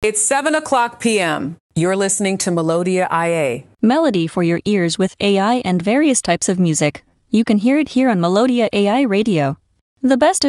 It's 7 o'clock p.m. You're listening to Melodia IA. Melody for your ears with AI and various types of music. You can hear it here on Melodia AI Radio. The best